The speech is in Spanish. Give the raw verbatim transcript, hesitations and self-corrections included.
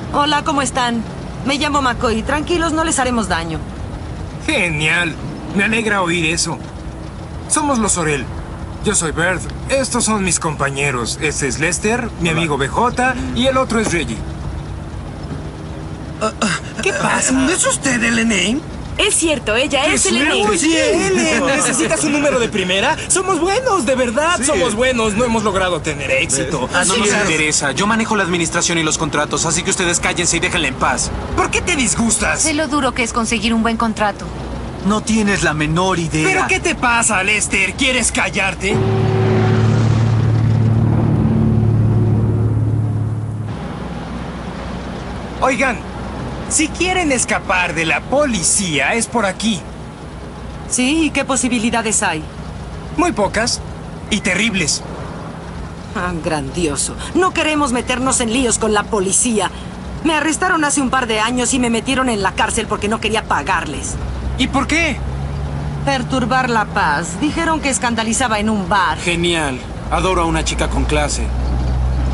Hola, ¿cómo están? Me llamo McCoy. Tranquilos, no les haremos daño. Genial. Me alegra oír eso. Somos los Sorel. Yo soy Bert. Estos son mis compañeros. Este es Lester, mi amigo B J, y el otro es Reggie. ¿Qué pasa? ¿No es usted Elaine? Es cierto, ella es Elaine. Oye, Ellen, ¿necesitas un número de primera? Somos buenos, de verdad, Sí. somos buenos. No hemos logrado tener éxito. No Así nos es. interesa. Yo manejo la administración y los contratos, así que ustedes cállense y déjenla en paz. ¿Por qué te disgustas? Sé lo duro que es conseguir un buen contrato. No tienes la menor idea. ¿Pero qué te pasa, Lester? ¿Quieres callarte? Oigan, si quieren escapar de la policía, es por aquí. Sí, ¿y qué posibilidades hay? Muy pocas y terribles. Ah, grandioso. No queremos meternos en líos con la policía. Me arrestaron hace un par de años y me metieron en la cárcel porque no quería pagarles. ¿Y por qué? Perturbar la paz. Dijeron que escandalizaba en un bar. Genial. Adoro a una chica con clase.